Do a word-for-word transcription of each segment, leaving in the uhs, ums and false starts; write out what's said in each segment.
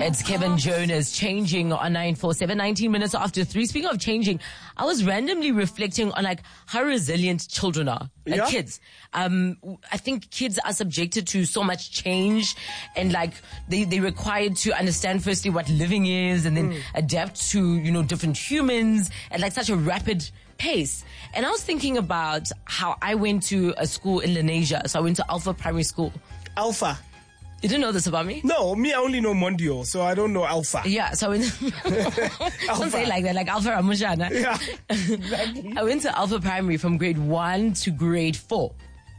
It's Kevin Jonas changing on nine four seven, nineteen minutes after three. Speaking of changing, I was randomly reflecting on like how resilient children are, like yeah. kids. Um, I think kids are subjected to so much change, and like they, they're required to understand firstly what living is, and then mm. adapt to, you know, different humans at like such a rapid pace. And I was thinking about how I went to a school in Lenasia. So I went to Alpha Primary School. Alpha. You didn't know this about me? No, me, I only know Mondio, so I don't know Alpha. Yeah, so I went don't say it like that, like Alpha Ramushana. Yeah, exactly. I went to Alpha Primary from grade one to grade four.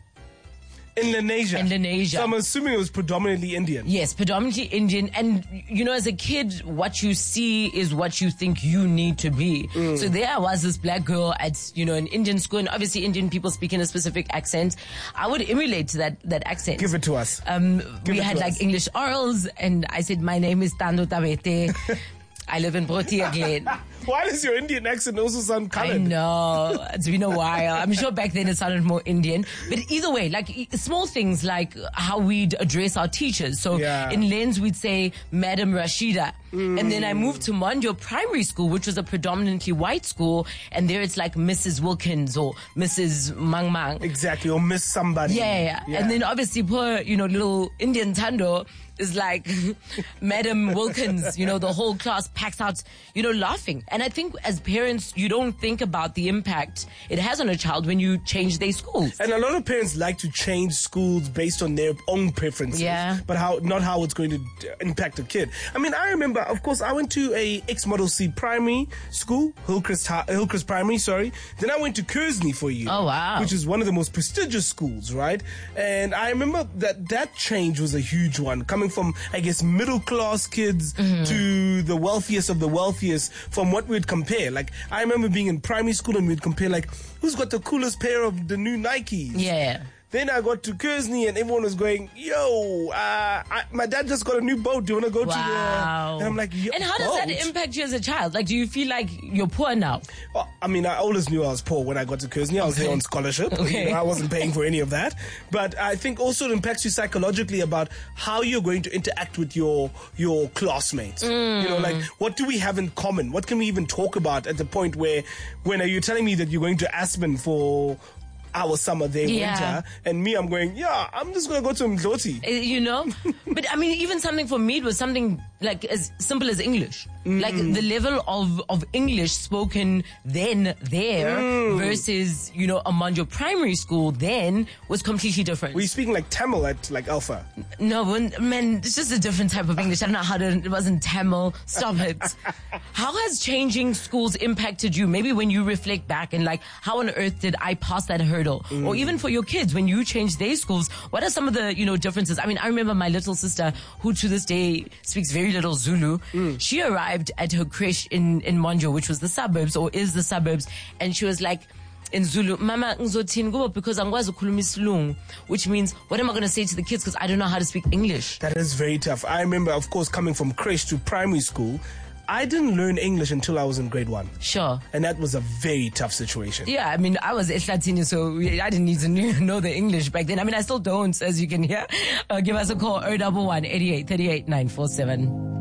In Lenasia? In Lenasia. So I'm assuming it was predominantly Indian. Yes, predominantly Indian. And, you know, as a kid, what you see is what you think you need to be. Mm. So there I was, this black girl at, you know, an Indian school. And obviously Indian people speak in a specific accent. I would emulate that, that accent. Give it to us. Um, Give we it had like us. English orals. And I said, my name is Tando Tabete. I live in Protea Glen. Why does your Indian accent also sound colored? I know. It's been a while. I'm sure back then it sounded more Indian. But either way, like small things like how we'd address our teachers. So yeah. in Lens, we'd say, Madam Rashida. Mm. And then I moved to Mondio Primary School, which was a predominantly white school. And there it's like Missus Wilkins or Missus Mang Mang. Exactly. Or Miss somebody. Yeah, yeah, yeah. And then obviously poor, you know, little Indian Tando is like Madam Wilkins, you know, the whole class packs out, you know, laughing. And I think as parents, you don't think about the impact it has on a child when you change their schools. And a lot of parents like to change schools based on their own preferences. Yeah. But how, not how it's going to impact a kid. I mean, I remember, of course, I went to a X-Model C primary school, Hillcrest, Hillcrest Primary, sorry. Then I went to Kearsney for a year. Oh, wow. Which is one of the most prestigious schools, right? And I remember that that change was a huge one. Coming from, I guess, middle class kids mm-hmm. to the wealthiest of the wealthiest, from what we'd compare. Like, I remember being in primary school and we'd compare, like, who's got the coolest pair of the new Nikes? Yeah. Then I got to Kearsney and everyone was going, yo, uh, I, my dad just got a new boat. Do you want to go wow. to the... And I'm like, yo, and how does boat? that impact you as a child? Like, do you feel like you're poor now? Well, I mean, I always knew I was poor when I got to Kearsney. I was okay. there on scholarship. Okay. You know, I wasn't paying for any of that. But I think also it impacts you psychologically about how you're going to interact with your your classmates. Mm. You know, like, what do we have in common? What can we even talk about at the point where, when are you telling me that you're going to Aspen for our summer there, yeah. winter, and me, I'm going, yeah, I'm just going to go to Mdloti. Uh, you know? But I mean, even something for me, it was something like as simple as English. Mm. Like the level of, of English spoken then there mm. versus, you know, a Mondio Primary School then was completely different. Were you speaking like Tamil at like Alpha? No, when, man, it's just a different type of English. I don't know how to, it wasn't Tamil. Stop it. How has changing schools impacted you? Maybe when you reflect back and like, how on earth did I pass that hurdle? Mm. Or even for your kids, when you change their schools, what are some of the, you know, differences? I mean, I remember my little sister, who to this day speaks very little Zulu. Mm. She arrived at her creche in, in Mondio, which was the suburbs, or is the suburbs, and she was like, in Zulu, Mama ngizothini kubo because angikwazi ukukhuluma isilungu, which means what am I going to say to the kids because I don't know how to speak English. That is very tough. I remember, of course, coming from creche to primary school, I didn't learn English until I was in grade one. Sure. And that was a very tough situation. Yeah, I mean, I was Eswatini, so I didn't need to know the English back then. I mean, I still don't, as you can hear. Uh, give us a call, zero one one, eighty-eight, thirty-eight, nine four seven.